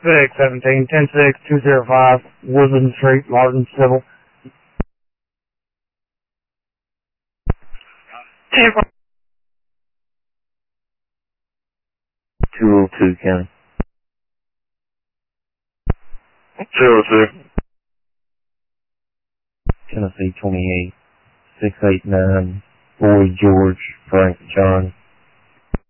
617, 106, 205, Woodland Street, Martin Civil. 202 County. 202. Tennessee 28, 689, Boyd George, Frank John.